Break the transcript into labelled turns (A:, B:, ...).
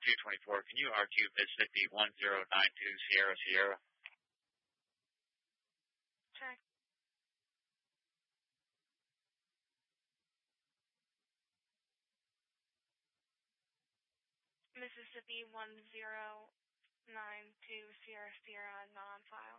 A: 224. Can you RQ Mississippi 1092 Sierra Sierra?
B: Check. Mississippi 1092 Sierra Sierra, non-file.